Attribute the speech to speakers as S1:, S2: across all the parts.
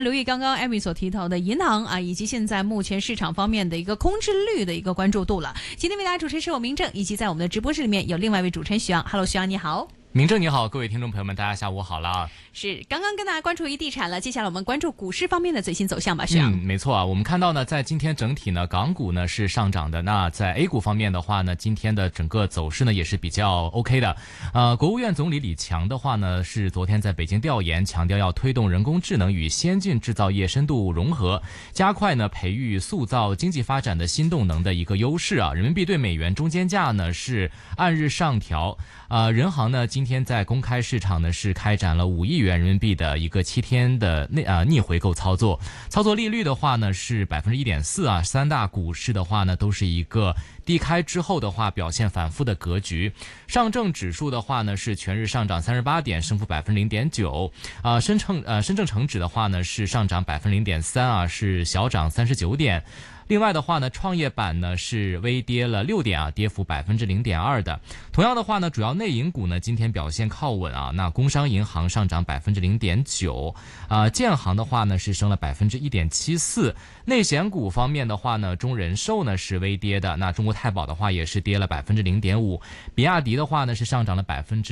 S1: 留意刚刚艾米所提到的银行啊，以及现在目前市场方面的一个空置率的一个关注度了。今天为大家主持是我明正，以及在我们的直播室里面有另外一位主持人徐阳。Hello， 徐阳你好。
S2: 明正你好，各位听众朋友们，大家下午好了。
S1: 是刚刚跟大家关注一地产了，接下来我们关注股市方面的最新走向吧，徐阳。
S2: 没错啊，我们看到呢，在今天整体呢，港股呢是上涨的。那在 A 股方面的话呢，今天的整个走势呢也是比较 OK 的。国务院总理李强的话呢，是昨天在北京调研，强调要推动人工智能与先进制造业深度融合，加快呢培育塑造经济发展的新动能的一个优势啊。人民币对美元中间价呢是按日上调。人行呢今天在公开市场呢是开展了5亿元人民币的一个7天的逆回购操作，操作利率的话呢是 1.4% 啊，三大股市的话呢都是一个低开之后的话表现反复的格局。上证指数的话呢是全日上涨38点，升幅 0.9%。深证成指的话呢是上涨 0.3% 啊，是小涨39点。另外的话呢，创业板呢是微跌了6点啊，跌幅 0.2% 的。同样的话呢，主要内银股呢今天表现靠稳啊，那工商银行上涨 0.9%，建行的话呢是升了 1.74%。内险股方面的话呢，中人寿呢是微跌的，那中国太保的话也是跌了 0.5%，比亚迪的话呢是上涨了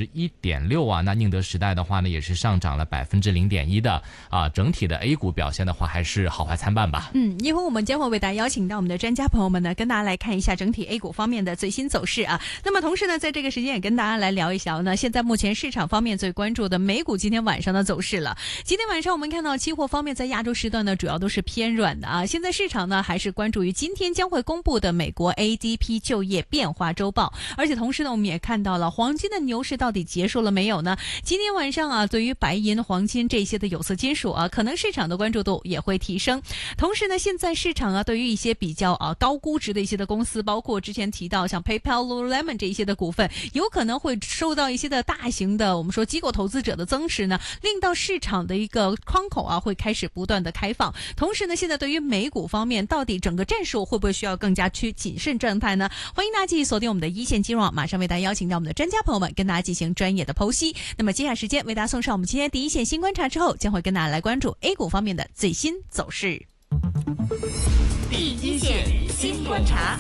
S2: 1.6% 啊，那宁德时代的话呢也是上涨了 0.1% 的啊，整体的 A 股表现的话还是好坏参半吧。
S1: 一会儿我们将会为大家邀请到我们的专家朋友们呢，跟大家来看一下整体 A 股方面的最新走势啊。那么同时呢，在这个时间也跟大家来聊一聊呢，现在目前市场方面最关注的美股今天晚上的走势了。今天晚上我们看到期货方面在亚洲时段呢，主要都是偏软的啊。现在市场呢还是关注于今天将会公布的美国 ADP 就业变化周报，而且同时呢，我们也看到了黄金的牛市到底结束了没有呢？今天晚上啊，对于白银、黄金这些的有色金属啊，可能市场的关注度也会提升。同时呢，现在市场啊，对于一些比较高估值的一些的公司，包括之前提到像 PayPal、Lululemon 这一些的股份，有可能会受到一些的大型的我们说机构投资者的增持呢，令到市场的一个窗口啊会开始不断的开放。同时呢，现在对于美股方面，到底整个战术会不会需要更加去谨慎状态呢？欢迎大家继续锁定我们的一线金融网，马上为大家邀请到我们的专家朋友们跟大家进行专业的剖析。那么接下来时间为大家送上我们今天第一线新观察之后，将会跟大家来关注 A 股方面的最新走势。
S3: 第一线新观察，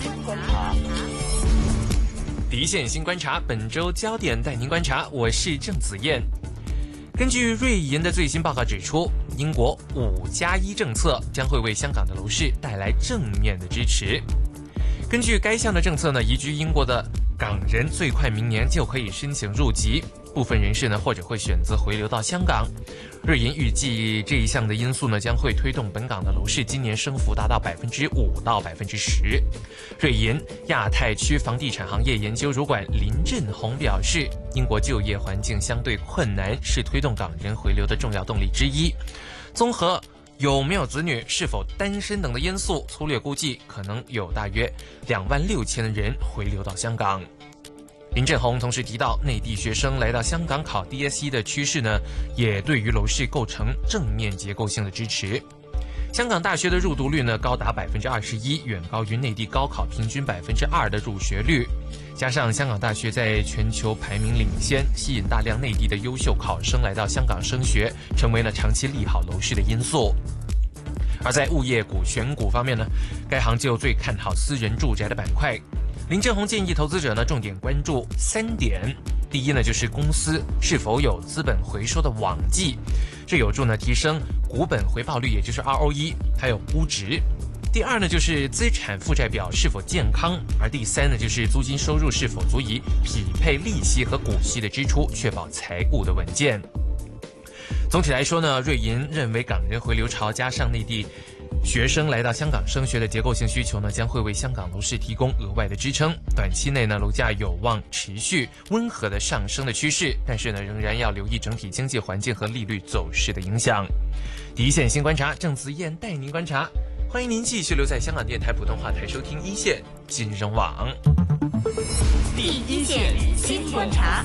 S4: 第一线新观察，本周焦点带您观察，我是郑子燕。根据瑞银的最新报告指出，英国5+1政策将会为香港的楼市带来正面的支持。根据该项的政策呢，移居英国的港人最快明年就可以申请入籍，部分人士呢或者会选择回流到香港。瑞银预计这一项的因素呢将会推动本港的楼市今年升幅达到5%到10%。瑞银亚太区房地产行业研究主管林振宏表示，英国就业环境相对困难是推动港人回流的重要动力之一。综合有没有子女、是否单身等的因素，粗略估计可能有大约26000人回流到香港。林振宏同时提到，内地学生来到香港考 DSE 的趋势呢，也对于楼市构成正面结构性的支持。香港大学的入读率呢高达21%，远高于内地高考平均2%的入学率。加上香港大学在全球排名领先，吸引大量内地的优秀考生来到香港升学，成为了长期利好楼市的因素。而在物业股选股方面呢，该行就最看好私人住宅的板块。林振宏建议投资者呢重点关注3点。第一呢，就是公司是否有资本回收的网迹，这有助呢提升股本回报率，也就是 ROE， 还有估值。第二呢，就是资产负债表是否健康，而第三呢，就是租金收入是否足以匹配利息和股息的支出，确保财务的稳健。总体来说呢，瑞银认为港人回流潮加上内地学生来到香港升学的结构性需求呢，将会为香港楼市提供额外的支撑。短期内呢，楼价有望持续温和的上升的趋势，但是呢，仍然要留意整体经济环境和利率走势的影响。第一线新观察，郑子燕带您观察。欢迎您继续留在香港电台普通话台收听一线金融网。
S3: 第一线新观察。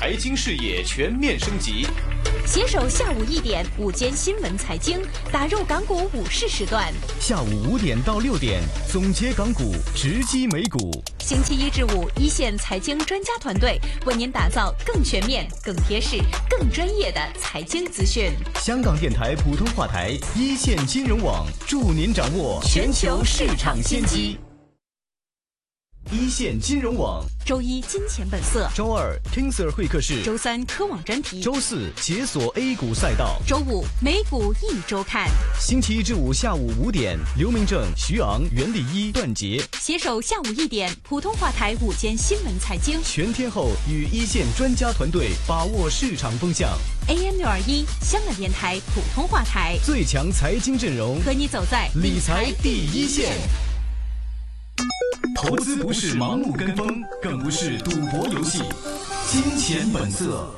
S5: 财经视野全面升级。
S3: 携手下午1点午间新闻财经，打入港股午市时段。
S6: 下午5点到6点，总结港股，直击美股。
S3: 星期1至5，一线财经专家团队为您打造更全面、更贴市、更专业的财经资讯。
S6: 香港电台普通话台，一线金融网，助您掌握全球市场先机。一线金融网，
S3: 周一金钱本色，
S6: 周二 King Sir 会客室，
S3: 周3科网专题，
S6: 周4解锁 A 股赛道，
S3: 周5美股一周看。
S6: 星期1至5下午5点，刘明正、徐昂、袁立一、段杰
S3: 携手下午1点普通话台午间新闻财经，
S6: 全天候与一线专家团队把握市场风向。
S3: AM621香港电台普通话台，
S6: 最强财经阵容，
S3: 和你走在
S6: 理财第一线。投资不是盲目跟风，更不是赌博游戏。金钱本色。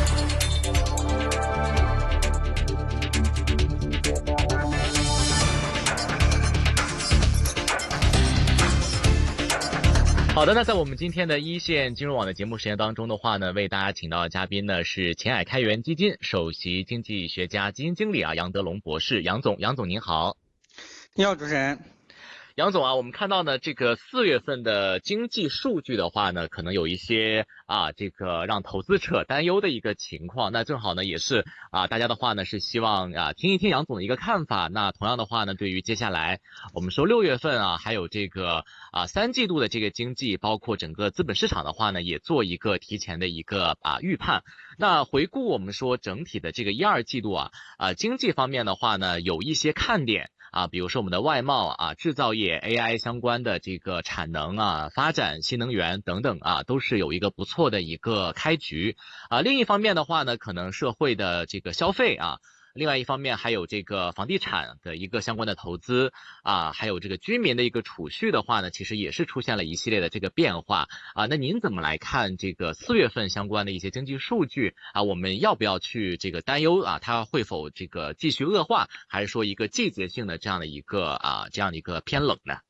S2: 好的，那在我们今天的一线金融网的节目时间当中的话呢，为大家请到的嘉宾呢是前海开源基金首席经济学家、基金经理杨德龙博士。杨总您好。
S7: 你好，主持人。
S2: 杨总我们看到呢，这个4月份的经济数据的话呢，可能有一些这个让投资者担忧的一个情况。那正好呢，也是大家的话呢是希望听一听杨总的一个看法。那同样的话呢，对于接下来我们说6月份还有这个3季度的这个经济，包括整个资本市场的话呢，也做一个提前的一个预判。那回顾我们说整体的这个1、2季度经济方面的话呢，有一些看点。比如说我们的外贸制造业 AI 相关的这个产能发展新能源等等都是有一个不错的一个开局另一方面的话呢，可能社会的这个消费另外一方面还有这个房地产的一个相关的投资还有这个居民的一个储蓄的话呢，其实也是出现了一系列的这个变化那您怎么来看这个4月份相关的一些经济数据我们要不要去这个担忧它会否这个继续恶化，还是说一个季节性的这样的一个偏冷呢？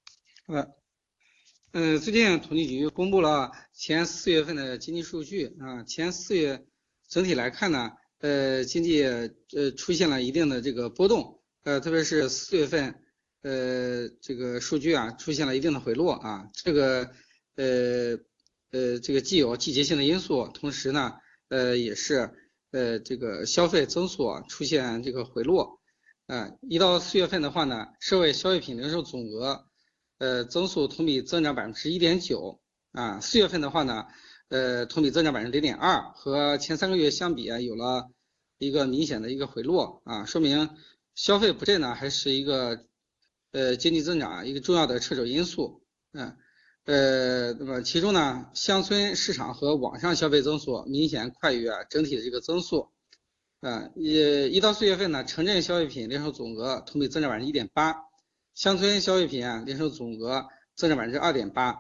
S7: 最近统计局公布了前4月份的经济数据前4月整体来看呢经济出现了一定的这个波动特别是4月份这个数据出现了一定的回落这个既有季节性的因素，同时呢也是这个消费增速出现这个回落1到4月份的话呢，社会消费品零售总额增速同比增长 1.9% 4月份的话呢同比增长 0.2%， 和前3个月相比有了一个明显的一个回落说明消费不振呢还是一个经济增长一个重要的掣肘因素那么其中呢，乡村市场和网上消费增速明显快于整体的这个增速1到4月份呢，城镇消费品零售总额同比增长 1.8%， 乡村消费品零售总额增长 2.8%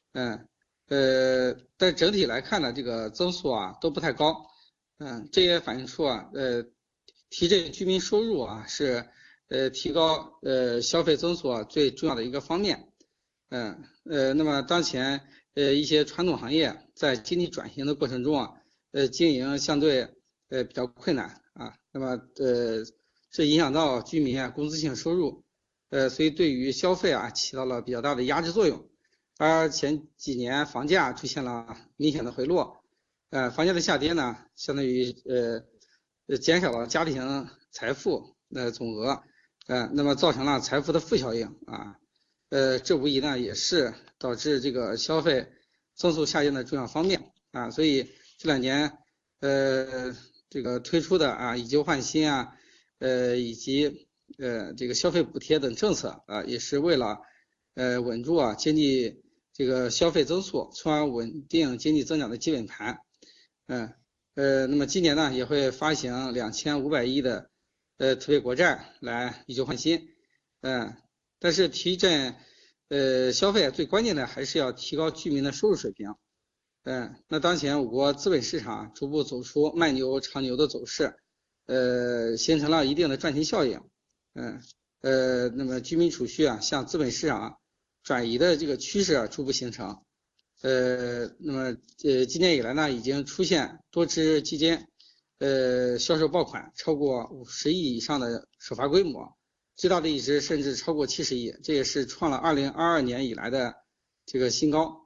S7: 但整体来看呢，这个增速都不太高这也反映出提振居民收入是提高消费增速最重要的一个方面那么当前一些传统行业在经济转型的过程中经营相对比较困难那么这影响到居民工资性收入所以对于消费起到了比较大的压制作用。而前几年房价出现了明显的回落房价的下跌呢，相当于减少了家庭财富总额那么造成了财富的负效应这无疑呢也是导致这个消费增速下降的重要方面所以这2年这个推出的以旧换新以及这个消费补贴等政策也是为了稳住经济这个消费增速，从而稳定经济增长的基本盘那么今年呢也会发行2500亿的特别国债来以旧换新但是提振消费最关键的还是要提高居民的收入水平那当前我国资本市场逐步走出慢牛长牛的走势形成了一定的赚钱效应那么居民储蓄向资本市场转移的这个趋势逐步形成那么今年以来呢，已经出现多支基金销售爆款超过50亿以上的首发规模，最大的一支甚至超过70亿，这也是创了2022年以来的这个新高。